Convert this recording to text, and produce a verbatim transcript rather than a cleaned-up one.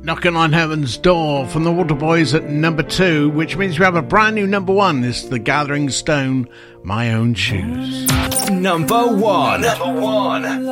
Knocking on Heaven's Door from the Waterboys at number two, which means we have a brand new number one. This is The Gathering Stone, My Own Shoes. Number one. Number one.